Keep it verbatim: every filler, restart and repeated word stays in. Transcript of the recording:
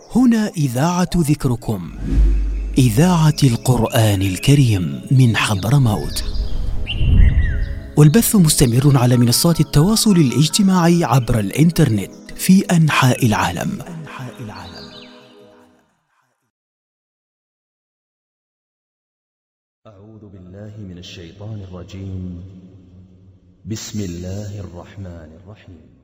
هنا إذاعة ذكركم، إذاعة القرآن الكريم من حضرموت، والبث مستمر على منصات التواصل الاجتماعي عبر الإنترنت في أنحاء العالم. أعوذ بالله من الشيطان الرجيم. بسم الله الرحمن الرحيم.